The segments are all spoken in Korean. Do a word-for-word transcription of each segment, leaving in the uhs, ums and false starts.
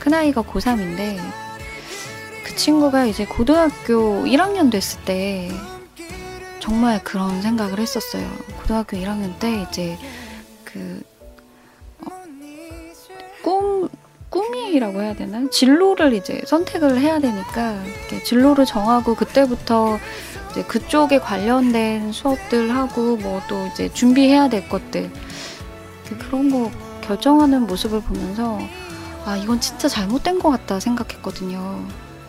큰아이가 고삼인데 그 친구가 이제 고등학교 일 학년 됐을 때 정말 그런 생각을 했었어요. 고등학교 일 학년 때 이제 그 어, 꿈, 꿈이라고 해야 되나? 진로를 이제 선택을 해야 되니까 이렇게 진로를 정하고 그때부터 이제 그쪽에 관련된 수업들 하고 뭐 또 이제 준비해야 될 것들 그런 거 결정하는 모습을 보면서 아 이건 진짜 잘못된 것 같다 생각했거든요.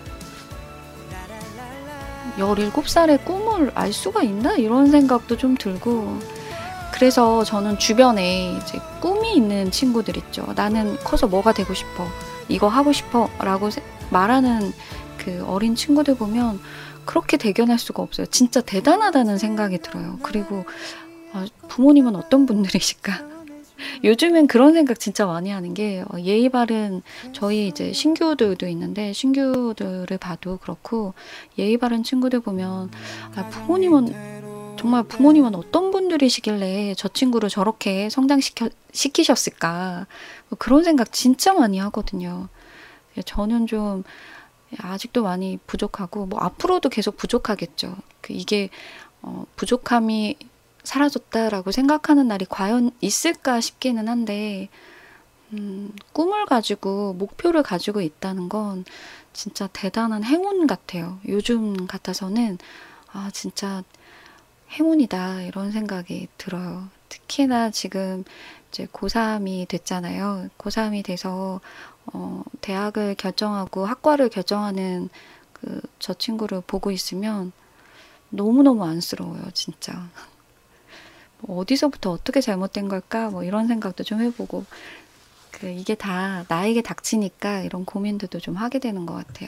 열일곱 살에 꿈을 알 수가 있나? 이런 생각도 좀 들고 그래서 저는 주변에 이제 꿈이 있는 친구들 있죠. 나는 커서 뭐가 되고 싶어. 이거 하고 싶어. 라고 말하는 그 어린 친구들 보면 그렇게 대견할 수가 없어요. 진짜 대단하다는 생각이 들어요. 그리고 아, 부모님은 어떤 분들이실까? 요즘엔 그런 생각 진짜 많이 하는 게 예의 바른 저희 이제 신규들도 있는데 신규들을 봐도 그렇고 예의 바른 친구들 보면 아, 부모님은 정말 부모님은 어떤 분들이시길래 저 친구를 저렇게 성장시켜 시키셨을까 그런 생각 진짜 많이 하거든요. 저는 좀 아직도 많이 부족하고 뭐 앞으로도 계속 부족하겠죠. 그 이게 어, 부족함이 사라졌다라고 생각하는 날이 과연 있을까 싶기는 한데 음, 꿈을 가지고 목표를 가지고 있다는 건 진짜 대단한 행운 같아요. 요즘 같아서는 아 진짜 행운이다 이런 생각이 들어요. 특히나 지금 이제 고삼이 됐잖아요. 고삼이 돼서 어, 대학을 결정하고 학과를 결정하는 그 저 친구를 보고 있으면 너무너무 안쓰러워요, 진짜. 어디서부터 어떻게 잘못된 걸까? 뭐 이런 생각도 좀 해보고 그 이게 다 나에게 닥치니까 이런 고민들도 좀 하게 되는 것 같아요.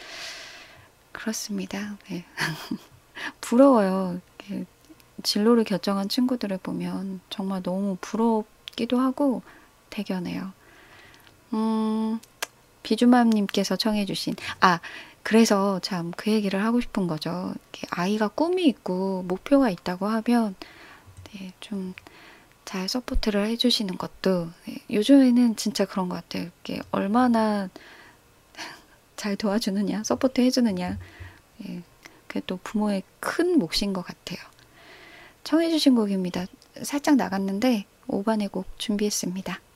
그렇습니다. 네. 부러워요. 이렇게 진로를 결정한 친구들을 보면 정말 너무 부럽기도 하고 대견해요. 음, 비주맘님께서 청해주신 아 그래서 참 그 얘기를 하고 싶은 거죠. 이렇게 아이가 꿈이 있고 목표가 있다고 하면 네, 좀 잘 서포트를 해주시는 것도 네, 요즘에는 진짜 그런 것 같아요. 이게 얼마나 잘 도와주느냐, 서포트 해주느냐 네, 그게 또 부모의 큰 몫인 것 같아요. 청해주신 곡입니다. 살짝 나갔는데 오반의 곡 준비했습니다.